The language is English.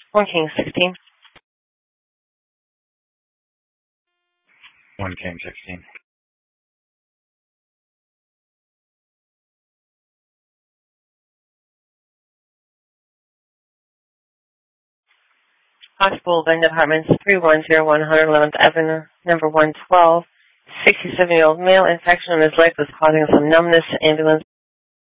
1 King 16. 1 King 16. Hospital Bend Apartments, 3101 111th Avenue, number 112. 67-year-old male. Infection on his leg was causing some numbness. Ambulance